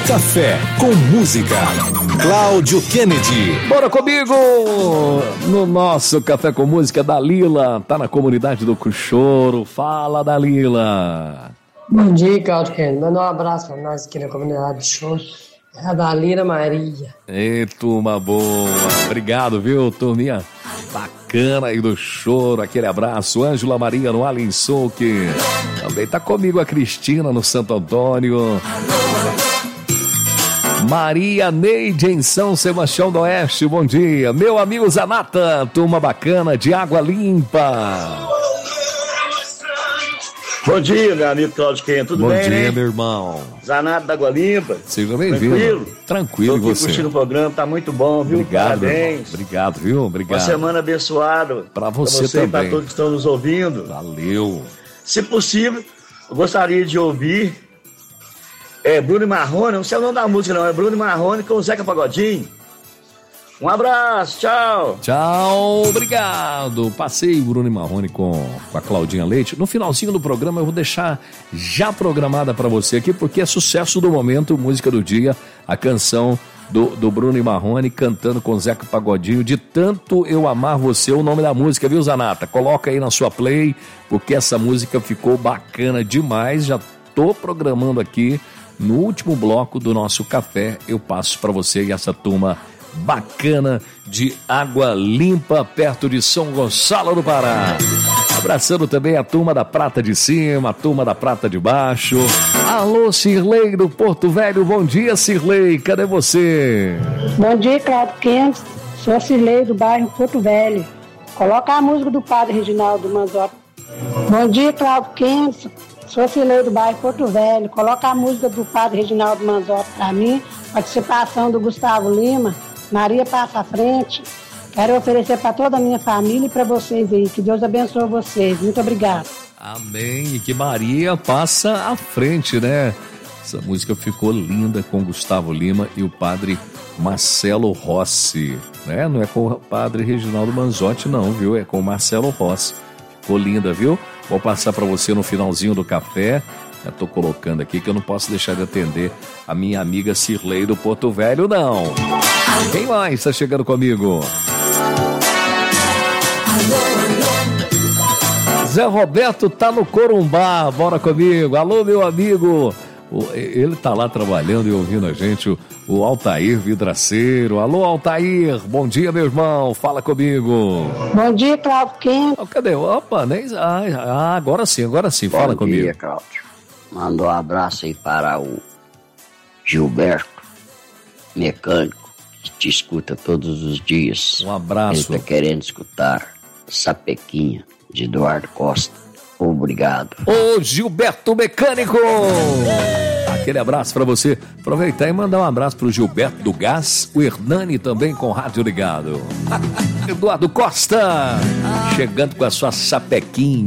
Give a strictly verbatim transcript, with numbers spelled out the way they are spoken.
Café com música. Cláudio Kennedy. Bora comigo no nosso Café com Música. Dalila tá na comunidade do Cuchoro. Fala, Dalila. Bom dia, Cláudio Kennedy. Manda um abraço pra nós aqui na comunidade do Choro. É a Dalila Maria. Ei, turma boa. Obrigado, viu, turminha bacana aí do Choro. Aquele abraço. Ângela Maria no Alinson, que também tá comigo a Cristina no Santo Antônio. Maria Neide em São Sebastião do Oeste, bom dia. Meu amigo Zanata, turma bacana de Água Limpa. Bom dia, meu amigo Cláudio Kennedy, tudo bom bem, dia, né? meu irmão. Zanata da Água Limpa. Seja bem-vindo. Tranquilo? Tranquilo, Tô aqui você. curtindo o programa, tá muito bom, viu? Obrigado, parabéns. Obrigado, viu? Obrigado. Uma semana abençoada. Pra você, pra você também. E pra todos que estão nos ouvindo. Valeu. Se possível, eu gostaria de ouvir É Bruno e Marrone, não sei o nome da música não, é Bruno e Marrone com o Zeca Pagodinho. Um abraço, tchau. Tchau, obrigado. Passei o Bruno e Marrone com, com a Claudinha Leite. No finalzinho do programa eu vou deixar já programada para você aqui, porque é sucesso do momento, música do dia, a canção do, do Bruno e Marrone cantando com o Zeca Pagodinho, De Tanto Eu Amar Você, o nome da música, viu, Zanata? Coloca aí na sua play, porque essa música ficou bacana demais, já tô programando aqui. No último bloco do nosso café, eu passo para você e essa turma bacana de Água Limpa, perto de São Gonçalo do Pará. Abraçando também a turma da Prata de Cima, a turma da Prata de Baixo. Alô, Cirlei do Porto Velho, bom dia, Cirlei, cadê você? Bom dia, Cláudio Kennedy, sou Cirlei do bairro Porto Velho. Coloca a música do Padre Reginaldo Manzotti. Bom dia, Cláudio Kennedy. Sou Cirlei do bairro Porto Velho. Coloca a música do Padre Reginaldo Manzotti pra mim. Participação do Gustavo Lima. Maria Passa à Frente. Quero oferecer para toda a minha família e para vocês aí. Que Deus abençoe vocês. Muito obrigado. Amém. E que Maria passa à frente, né? Essa música ficou linda com Gustavo Lima e o Padre Marcelo Rossi, né? Não é com o Padre Reginaldo Manzotti, não, viu? É com o Marcelo Rossi. Ficou linda, viu? Vou passar para você no finalzinho do café. Já tô colocando aqui que eu não posso deixar de atender a minha amiga Cirlei do Porto Velho, não. Quem mais está chegando comigo? Zé Roberto tá no Corumbá, bora comigo. Alô, meu amigo. Ele tá lá trabalhando e ouvindo a gente, o, o Altair Vidraceiro. Alô, Altair, bom dia, meu irmão, fala comigo. Bom dia, Cláudio Kennedy. Oh, cadê? Opa, nem... ah, agora sim, agora sim, fala bom comigo. Bom dia, Cláudio. Manda um abraço aí para o Gilberto, mecânico, que te escuta todos os dias. Um abraço. Ele tá querendo escutar Sapequinha, de Eduardo Costa. Obrigado. Ô Gilberto Mecânico! Aquele abraço pra você. Aproveitar e mandar um abraço pro Gilberto do Gás, o Hernani também com o rádio ligado. Eduardo Costa, chegando com a sua sapequinha.